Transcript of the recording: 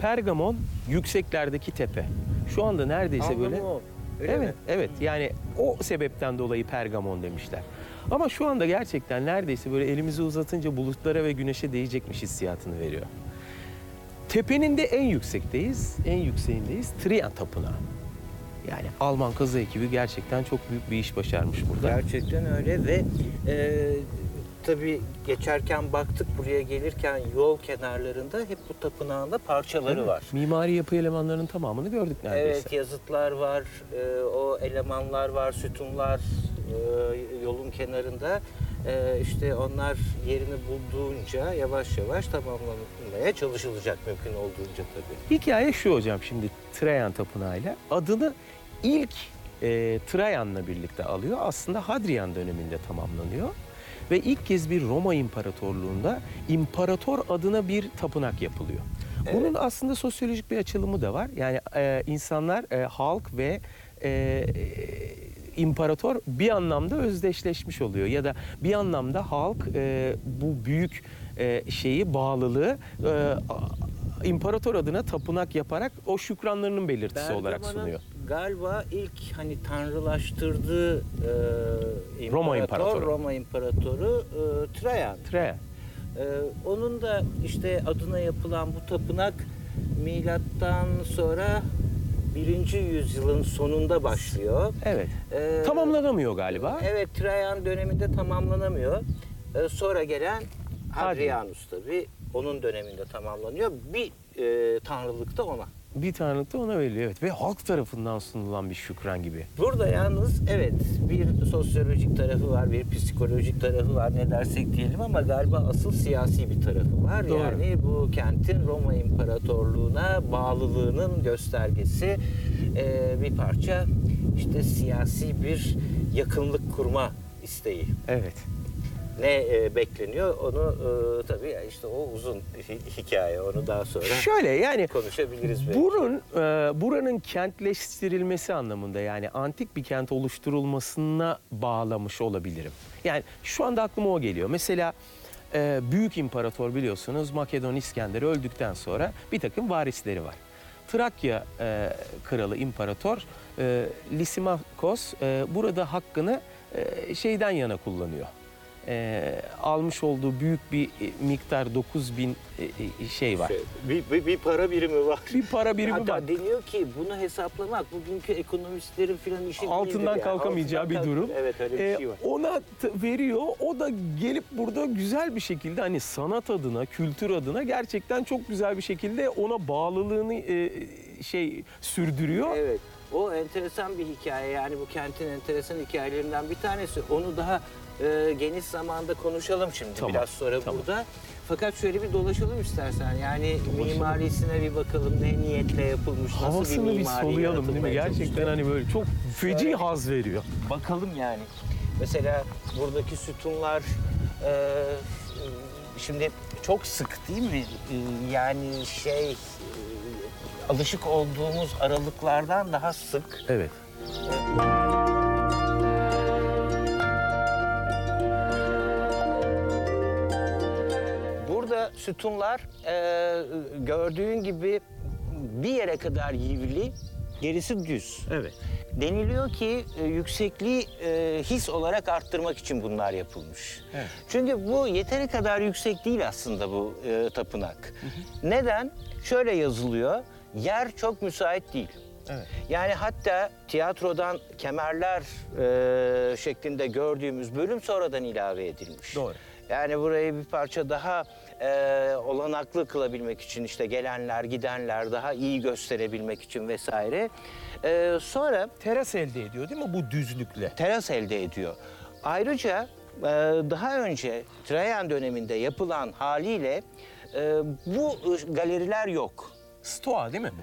Pergamon yükseklerdeki tepe. Şu anda neredeyse böyle... Anlamı o. Öyle Evet, mi? evet. Yani o sebepten dolayı Pergamon demişler. Ama şu anda gerçekten neredeyse böyle elimizi uzatınca bulutlara ve güneşe değecekmiş hissiyatını veriyor. Tepenin de en yüksekteyiz, en yükseğindeyiz. Trian Tapınağı. Yani Alman kazı ekibi gerçekten çok büyük bir iş başarmış burada. Gerçekten öyle ve tabii geçerken baktık, buraya gelirken yol kenarlarında hep bu tapınağın da parçaları Evet, var. mimari yapı elemanlarının tamamını gördük neredeyse. Evet, yazıtlar var, o elemanlar var, sütunlar yolun kenarında. İşte onlar yerini bulduğunca yavaş yavaş tamamlanmaya çalışılacak mümkün olduğunca tabii. Hikaye şu hocam, şimdi Trajan Tapınağı'yla adını ilk Trajan'la birlikte alıyor. Aslında Hadrian döneminde tamamlanıyor. Ve ilk kez bir Roma İmparatorluğu'nda imparator adına bir tapınak yapılıyor. Evet. Bunun aslında sosyolojik bir açılımı da var. Yani insanlar, halk ve imparator bir anlamda özdeşleşmiş oluyor. Ya da bir anlamda halk bu büyük bağlılığı imparator adına tapınak yaparak o şükranlarının belirtisi olarak Bergama'nın sunuyor. galiba ilk hani tanrılaştırdığı Roma İmparatoru. Roma İmparatoru Trajan. Trajan. Onun da işte adına yapılan bu tapınak milattan sonra 1. yüzyılın sonunda başlıyor. Evet. Tamamlanamıyor galiba. Evet, Trajan döneminde tamamlanamıyor. Sonra gelen Hadrianus tabii onun döneminde tamamlanıyor. Bir tanrılık da ona. Bir tanrılık da ona veriliyor, evet. Ve halk tarafından sunulan bir şükran gibi. Burada yalnız evet bir sosyolojik tarafı var, bir psikolojik tarafı var, ne dersek diyelim, ama galiba asıl siyasi bir tarafı var. Doğru. Yani bu kentin Roma İmparatorluğu'na bağlılığının göstergesi, bir parça işte siyasi bir yakınlık kurma isteği. Evet. Ne bekleniyor onu tabii işte o uzun hikaye, onu daha sonra Şöyle yani konuşabiliriz belki. buranın kentleştirilmesi anlamında, yani antik bir kent oluşturulmasına bağlamış olabilirim. Yani şu anda aklıma o geliyor. Mesela Büyük İmparator biliyorsunuz Makedon İskender öldükten sonra bir takım varisleri var. Trakya kralı İmparator Lysimakos burada hakkını şeyden yana kullanıyor. Almış olduğu büyük bir miktar 9.000 şey var. Bir para birimi var. Bir para birimi Hatta var. deniyor ki bunu hesaplamak bugünkü ekonomistlerin filan işi Altından değildir yani. kalkamayacağı bir durum. Evet, öyle bir şey var. Ona veriyor. O da gelip burada güzel bir şekilde hani sanat adına, kültür adına gerçekten çok güzel bir şekilde ona bağlılığını sürdürüyor. Evet. O enteresan bir hikaye, yani bu kentin enteresan hikayelerinden bir tanesi. Onu daha geniş zamanda konuşalım şimdi, Tamam, biraz sonra tamam. burada. Fakat şöyle bir dolaşalım istersen. Yani mimarisine bir bakalım, ne niyetle yapılmış, nasıl Havasını bir bir mimari soluyalım değil mi? yaratılmaya Gerçekten çalışıyor. hani böyle çok feci Şöyle- haz veriyor. Bakalım yani. Mesela buradaki sütunlar şimdi çok sık değil mi? Yani alışık olduğumuz aralıklardan daha sık. Evet. Burada sütunlar gördüğün gibi bir yere kadar yivli, gerisi düz. Evet. Deniliyor ki yüksekliği his olarak arttırmak için bunlar yapılmış. Evet. Çünkü bu yeteri kadar yüksek değil aslında bu tapınak. Neden? Şöyle yazılıyor, yer çok müsait değil. Evet. Yani hatta tiyatrodan kemerler şeklinde gördüğümüz bölüm sonradan ilave edilmiş. Doğru. Yani burayı bir parça daha olanaklı kılabilmek için, işte gelenler, gidenler daha iyi gösterebilmek için vesaire. Sonra Teras elde ediyor değil mi bu düzlükle? teras elde ediyor. Ayrıca daha önce Trajan döneminde yapılan haliyle bu galeriler yok. Stoa değil mi bu?